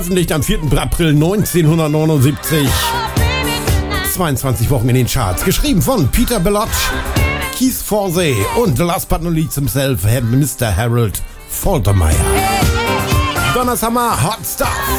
Veröffentlicht am 4. April 1979. 22 Wochen in den Charts. Geschrieben von Peter Bellotte, Keith Forsey und last but not least himself, Mr. Harold Faltermeyer. Donnerhammer, Hot Stuff.